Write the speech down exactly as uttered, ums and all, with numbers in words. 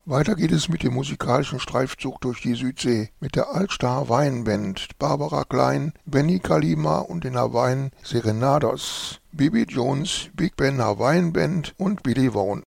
Weiter geht es mit dem musikalischen Streifzug durch die Südsee mit der Altstar Hawaiian Band, Barbara Klein, Benny Kalima und den Hawaiian Serenados, Bibi Jones, Big Ben Hawaiian Band und Billy Vaughn.